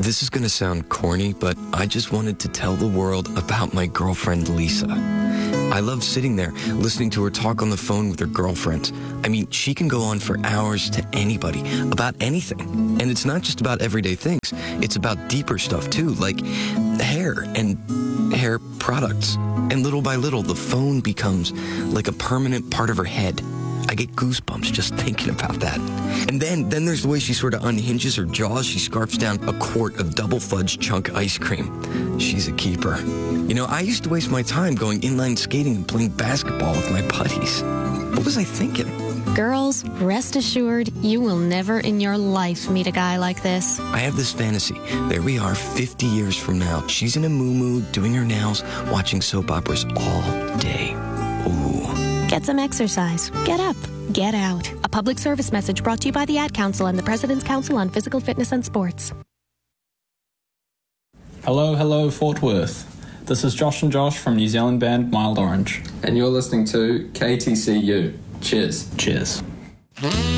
This is going to sound corny, but I just wanted to tell the world about my girlfriend, Lisa. I love sitting there, listening to her talk on the phone with her girlfriends. I mean, she can go on for hours to anybody, about anything. And it's not just about everyday things. It's about deeper stuff, too, like hair and hair products. And little by little, the phone becomes like a permanent part of her head. I get goosebumps just thinking about that. And then there's the way she sort of unhinges her jaws. She scarfs down a quart of double fudge chunk ice cream. She's a keeper. You know, I used to waste my time going inline skating and playing basketball with my buddies. What was I thinking? Girls, rest assured, you will never in your life meet a guy like this. I have this fantasy. There we are 50 years from now. She's in a moo-moo, doing her nails, watching soap operas all day. Ooh. Get some exercise. Get up. Get out. A public service message brought to you by the Ad Council and the President's Council on Physical Fitness and Sports. Hello, Fort Worth. This is Josh and Josh from New Zealand band Mild Orange. And you're listening to KTCU. Cheers. Cheers.